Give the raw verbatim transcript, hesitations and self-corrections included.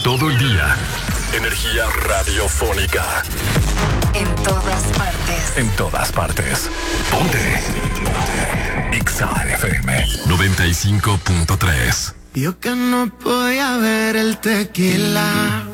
todo el día. Energía radiofónica. En todas partes. En todas partes. Ponte. Ponte. Exa F M noventa y cinco punto tres. Yo que no podía ver el tequila,